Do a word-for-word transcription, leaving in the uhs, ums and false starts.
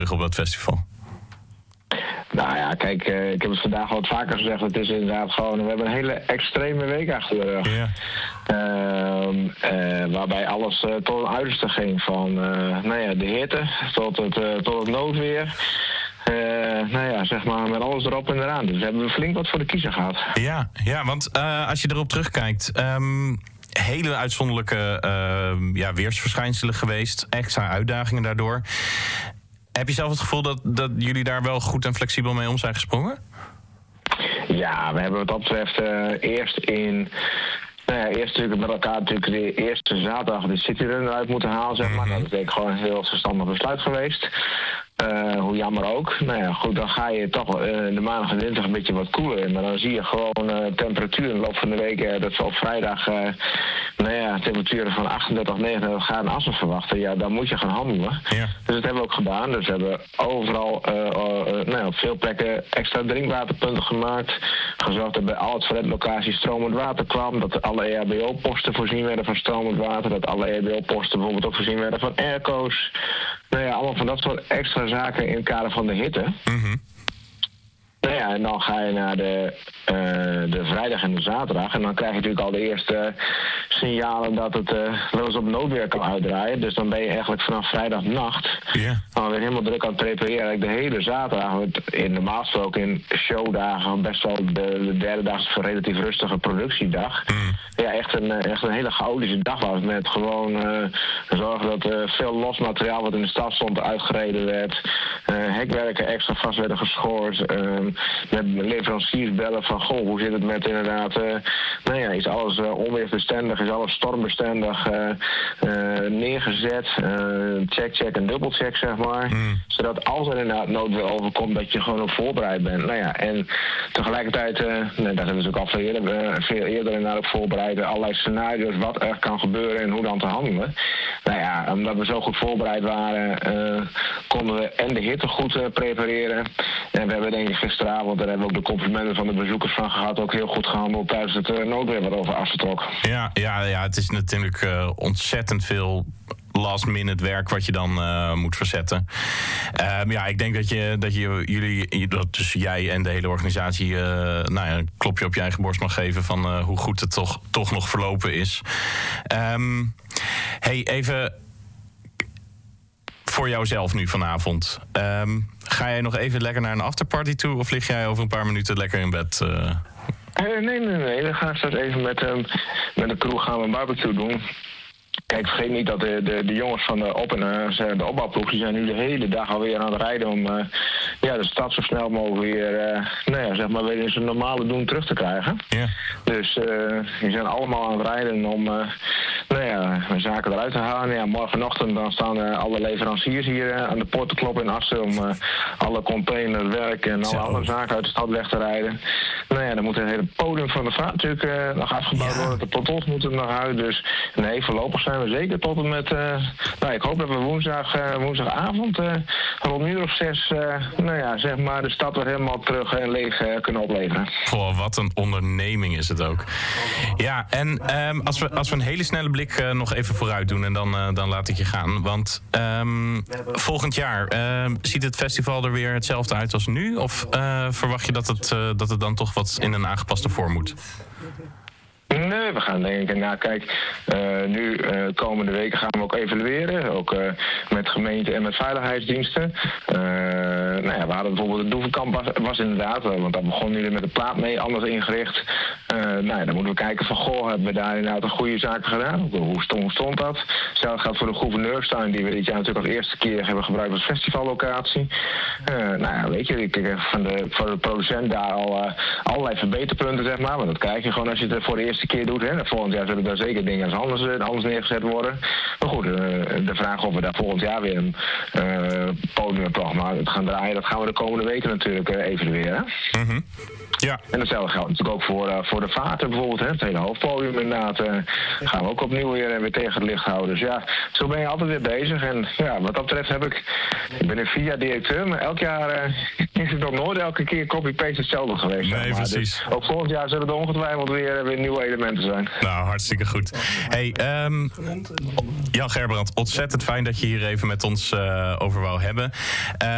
op dat festival? Nou ja, kijk, uh, ik heb het vandaag al wat vaker gezegd. Het is inderdaad gewoon, we hebben een hele extreme week achter de rug. Ja. Uh, uh, waarbij alles uh, tot een uiterste ging. Van uh, nou ja, de hitte tot het, uh, tot het noodweer. Uh, nou ja, zeg maar, met alles erop en eraan. Dus we hebben flink wat voor de kiezer gehad. Ja, ja, want uh, als je erop terugkijkt... Um... hele uitzonderlijke uh, ja, weersverschijnselen geweest. Extra uitdagingen daardoor. Heb je zelf het gevoel dat, dat jullie daar wel goed en flexibel mee om zijn gesprongen? Ja, we hebben wat dat betreft uh, eerst in... Nou ja, eerst natuurlijk met elkaar natuurlijk de eerste zaterdag de cityrun eruit moeten halen, zeg maar. Dat is denk ik gewoon een heel verstandig besluit geweest. Uh, hoe jammer ook. Nou ja, goed, dan ga je toch uh, de maandag en dinsdag een beetje wat koeler. Maar dan zie je gewoon uh, temperatuur in de loop van de week. Uh, dat we op vrijdag uh, nou ja, temperaturen van achtendertig, negenendertig graden assen verwachten. Ja, dan moet je gaan handelen. Ja. Dus dat hebben we ook gedaan. Dus we hebben overal uh, uh, uh, nou, op veel plekken extra drinkwaterpunten gemaakt. Gezorgd dat bij al het flatlocaties stromend water kwam. Dat alle E H B O-posten voorzien werden van stromend water. Dat alle E H B O-posten bijvoorbeeld ook voorzien werden van airco's. Nou ja, allemaal van dat soort extra zaken in het kader van de hitte. Mm-hmm. Nou ja, en dan ga je naar de, uh, de vrijdag en de zaterdag. En dan krijg je natuurlijk al de eerste signalen dat het uh, wel eens op noodweer kan uitdraaien. Dus dan ben je eigenlijk vanaf vrijdagnacht yeah. dan weer helemaal druk aan het prepareren. Eigenlijk de hele zaterdag, in normaal gesproken in showdagen, best wel de, de derde dag een relatief rustige productiedag. Mm. Ja, echt een, echt een hele chaotische dag was. Met gewoon uh, zorgen dat uh, veel los materiaal wat in de stad stond uitgereden werd. Uh, hekwerken extra vast werden geschoord. Uh, met leveranciers bellen van, goh, hoe zit het met inderdaad... Uh, nou ja, is alles uh, onweersbestendig, is alles stormbestendig uh, uh, neergezet. Uh, check, check en dubbelcheck, zeg maar. Mm. Zodat als er inderdaad noodweer overkomt, dat je gewoon op voorbereid bent. Nou ja, en tegelijkertijd, uh, nou, daar hebben we natuurlijk al veel eerder, uh, veel eerder inderdaad op voorbereid. Allerlei scenario's, wat er kan gebeuren en hoe dan te handelen. Nou ja, omdat we zo goed voorbereid waren, uh, konden we en de hitte goed uh, prepareren. En we hebben denk ik gisteravond, daar hebben we ook de complimenten van de bezoekers van gehad, ook heel goed gehandeld tijdens het uh, noodweer wat over afgetrok. Ja, ja, ja, het is natuurlijk uh, ontzettend veel last minute werk wat je dan uh, moet verzetten. Uh, ja, ik denk dat je dat je jullie, dat dus jij en de hele organisatie, uh, nou ja, een klopje op je eigen borst mag geven van uh, hoe goed het toch, toch nog verlopen is. Um, hey, even voor jouzelf nu vanavond. Um, ga jij nog even lekker naar een afterparty toe of lig jij over een paar minuten lekker in bed? Uh? Uh, nee, nee, nee. We gaan straks even met, um, met de crew gaan we een barbecue doen. Kijk, vergeet niet dat de, de, de jongens van de, op- en, uh, de opbouwploeg, die zijn nu de hele dag alweer aan het rijden om uh, ja, de stad zo snel mogelijk weer, uh, nou ja, zeg maar weer in zijn normale doen terug te krijgen. Yeah. Dus uh, die zijn allemaal aan het rijden om uh, nou ja, zaken eruit te halen. Ja, morgenochtend dan staan uh, alle leveranciers hier uh, aan de poort te kloppen in Assen om uh, alle containers, en alle zo. andere zaken uit de stad weg te rijden. Nou ja, dan moet het hele podium van de vaart natuurlijk uh, nog afgebouwd worden. De plantons moeten er nog uit. Dus nee, voorlopig zijn we zeker tot en met... Uh, nou, ik hoop dat we woensdag, uh, woensdagavond uh, rond een uur of zes... Uh, nou ja, zeg maar de stad weer helemaal terug en leeg uh, kunnen opleveren. Goh, wat een onderneming is het ook. Ja, en um, als, we, als we een hele snelle blik uh, nog even vooruit doen... en dan, uh, dan laat ik je gaan. Want um, volgend jaar, uh, ziet het festival er weer hetzelfde uit als nu? Of uh, verwacht je dat het, uh, dat het dan toch wat in een aangepaste vorm moet? Nee, we gaan denken, nou kijk, uh, nu uh, komende weken gaan we ook evalueren. Ook uh, met gemeente en met veiligheidsdiensten. Uh, nou ja, we hadden bijvoorbeeld het Doevenkamp was, was inderdaad, want dat begon nu met de plaat mee, anders ingericht. Uh, nou ja, dan moeten we kijken van, goh, hebben we daar inderdaad een goede zaken gedaan? Hoe stond, hoe stond dat? Hetzelfde geldt voor de gouverneurstuin, die we dit jaar natuurlijk als eerste keer hebben gebruikt als festivallocatie. Uh, nou ja, weet je, ik heb van de, van de producent daar al uh, allerlei verbeterpunten, zeg maar. Want dat krijg je gewoon als je het voor de eerste keer doet. Hè. Volgend jaar zullen daar zeker dingen als anders, anders neergezet worden. Maar goed, uh, de vraag of we daar volgend jaar weer een uh, podiumprogramma gaan draaien, dat gaan we de komende weken natuurlijk uh, evalueren. Mm-hmm. Ja. En datzelfde geldt natuurlijk ook voor, uh, voor de vaten bijvoorbeeld. Hè. Het hele hoofdpodium inderdaad uh, gaan we ook opnieuw weer, weer tegen het licht houden. Dus ja, zo ben je altijd weer bezig. En ja, wat dat betreft heb ik... Ik ben een vier jaar directeur, maar elk jaar uh, is het nog nooit elke keer copy-paste hetzelfde geweest. Nee, zeg maar. precies. Dus ook volgend jaar zullen er ongetwijfeld weer, weer nieuwe elementen zijn. Nou, hartstikke goed. Hey, um, Jan Gerbrandt, ontzettend fijn dat je hier even met ons uh, over wou hebben. Uh,